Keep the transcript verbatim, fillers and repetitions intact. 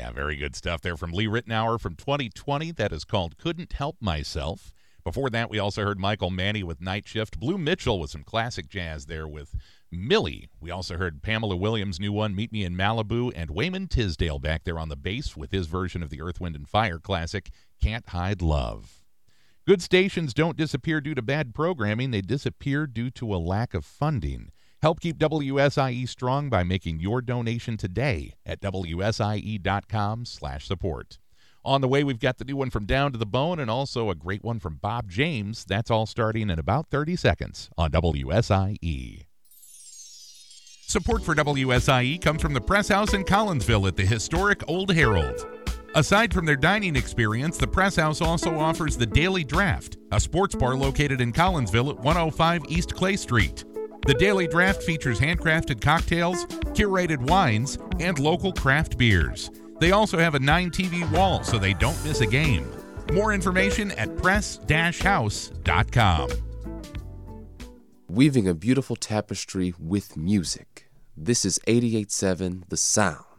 Yeah, very good stuff there from Lee Ritenour from twenty twenty. That is called Couldn't Help Myself. Before that, we also heard Michael Manny with Night Shift. Blue Mitchell with some classic jazz there with Millie. We also heard Pamela Williams' new one, Meet Me in Malibu, and Wayman Tisdale back there on the bass with his version of the Earth, Wind, and Fire classic, Can't Hide Love. Good stations don't disappear due to bad programming. They disappear due to a lack of funding. Help keep W S I E strong by making your donation today at W S I E dot com slash support. On the way, we've got the new one from Down to the Bone and also a great one from Bob James. That's all starting in about thirty seconds on W S I E. Support for W S I E comes from the Press House in Collinsville at the historic Old Herald. Aside from their dining experience, the Press House also offers the Daily Draft, a sports bar located in Collinsville at one oh five East Clay Street. The Daily Draft features handcrafted cocktails, curated wines, and local craft beers. They also have a nine T V wall so they don't miss a game. More information at press dash house dot com. Weaving a beautiful tapestry with music. This is eighty-eight point seven The Sound.